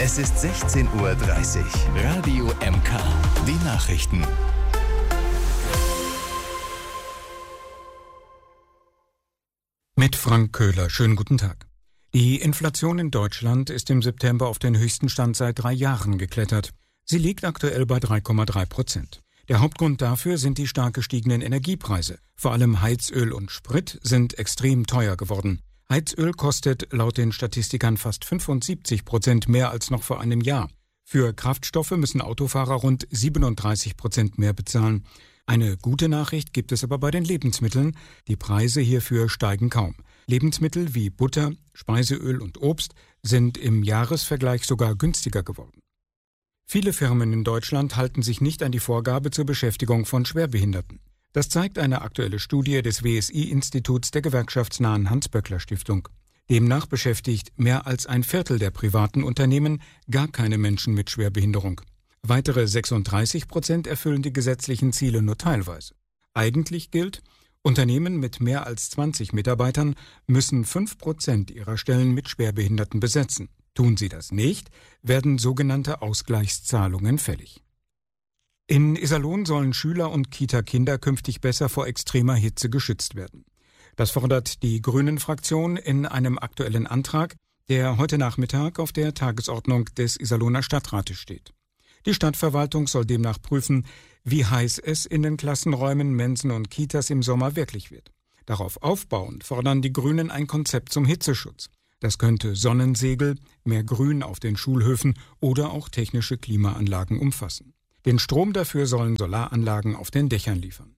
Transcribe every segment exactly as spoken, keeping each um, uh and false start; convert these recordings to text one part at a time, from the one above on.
Es ist sechzehn Uhr dreißig. Radio M K. Die Nachrichten. Mit Frank Köhler. Schönen guten Tag. Die Inflation in Deutschland ist im September auf den höchsten Stand seit drei Jahren geklettert. Sie liegt aktuell bei drei Komma drei Prozent. Der Hauptgrund dafür sind die stark gestiegenen Energiepreise. Vor allem Heizöl und Sprit sind extrem teuer geworden. Heizöl kostet laut den Statistikern fast fünfundsiebzig Prozent mehr als noch vor einem Jahr. Für Kraftstoffe müssen Autofahrer rund siebenunddreißig Prozent mehr bezahlen. Eine gute Nachricht gibt es aber bei den Lebensmitteln. Die Preise hierfür steigen kaum. Lebensmittel wie Butter, Speiseöl und Obst sind im Jahresvergleich sogar günstiger geworden. Viele Firmen in Deutschland halten sich nicht an die Vorgabe zur Beschäftigung von Schwerbehinderten. Das zeigt eine aktuelle Studie des W S I-Instituts der gewerkschaftsnahen Hans-Böckler-Stiftung. Demnach beschäftigt mehr als ein Viertel der privaten Unternehmen gar keine Menschen mit Schwerbehinderung. Weitere sechsunddreißig Prozent erfüllen die gesetzlichen Ziele nur teilweise. Eigentlich gilt, Unternehmen mit mehr als zwanzig Mitarbeitern müssen fünf Prozent ihrer Stellen mit Schwerbehinderten besetzen. Tun sie das nicht, werden sogenannte Ausgleichszahlungen fällig. In Iserlohn sollen Schüler und Kita-Kinder künftig besser vor extremer Hitze geschützt werden. Das fordert die Grünen-Fraktion in einem aktuellen Antrag, der heute Nachmittag auf der Tagesordnung des Iserlohner Stadtrates steht. Die Stadtverwaltung soll demnach prüfen, wie heiß es in den Klassenräumen, Mensen und Kitas im Sommer wirklich wird. Darauf aufbauend fordern die Grünen ein Konzept zum Hitzeschutz. Das könnte Sonnensegel, mehr Grün auf den Schulhöfen oder auch technische Klimaanlagen umfassen. Den Strom dafür sollen Solaranlagen auf den Dächern liefern.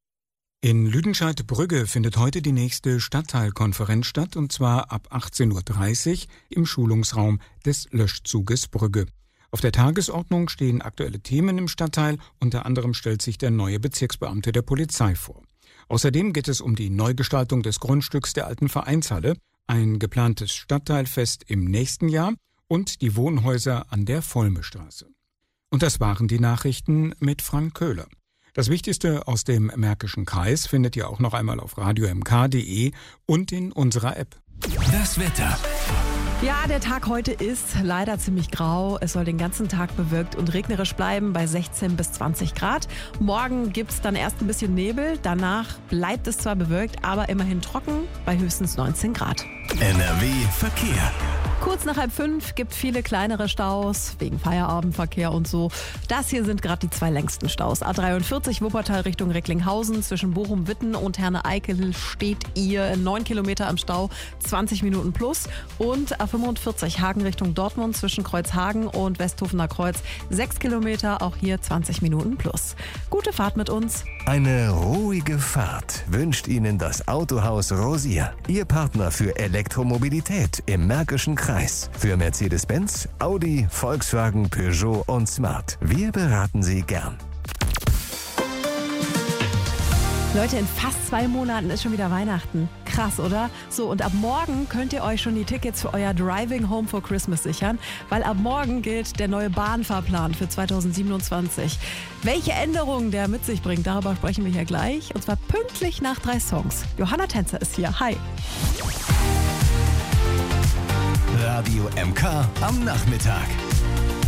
In Lüdenscheid-Brügge findet heute die nächste Stadtteilkonferenz statt, und zwar ab achtzehn Uhr dreißig im Schulungsraum des Löschzuges Brügge. Auf der Tagesordnung stehen aktuelle Themen im Stadtteil, unter anderem stellt sich der neue Bezirksbeamte der Polizei vor. Außerdem geht es um die Neugestaltung des Grundstücks der alten Vereinshalle, ein geplantes Stadtteilfest im nächsten Jahr und die Wohnhäuser an der Volmestraße. Und das waren die Nachrichten mit Frank Köhler. Das Wichtigste aus dem Märkischen Kreis findet ihr auch noch einmal auf radio m k punkt d e und in unserer App. Das Wetter. Ja, der Tag heute ist leider ziemlich grau. Es soll den ganzen Tag bewölkt und regnerisch bleiben bei sechzehn bis zwanzig Grad. Morgen gibt es dann erst ein bisschen Nebel. Danach bleibt es zwar bewölkt, aber immerhin trocken bei höchstens neunzehn Grad. N R W Verkehr. Kurz nach halb fünf gibt viele kleinere Staus, wegen Feierabendverkehr und so. Das hier sind gerade die zwei längsten Staus. A dreiundvierzig Wuppertal Richtung Recklinghausen, zwischen Bochum-Witten und Herne-Eickel steht ihr neun Kilometer am Stau, zwanzig Minuten plus. Und A fünfundvierzig Hagen Richtung Dortmund, zwischen Kreuzhagen und Westhofener Kreuz, sechs Kilometer, auch hier zwanzig Minuten plus. Gute Fahrt mit uns. Eine ruhige Fahrt wünscht Ihnen das Autohaus Rosier. Ihr Partner für Elektromobilität im Märkischen Kreis. Für Mercedes-Benz, Audi, Volkswagen, Peugeot und Smart. Wir beraten Sie gern. Leute, in fast zwei Monaten ist schon wieder Weihnachten. Krass, oder? So, und ab morgen könnt ihr euch schon die Tickets für euer Driving Home for Christmas sichern, weil ab morgen gilt der neue Bahnfahrplan für zweitausendsiebenundzwanzig. Welche Änderungen der mit sich bringt, darüber sprechen wir hier gleich. Und zwar pünktlich nach drei Songs. Johanna Tänzer ist hier. Hi. Radio M K am Nachmittag.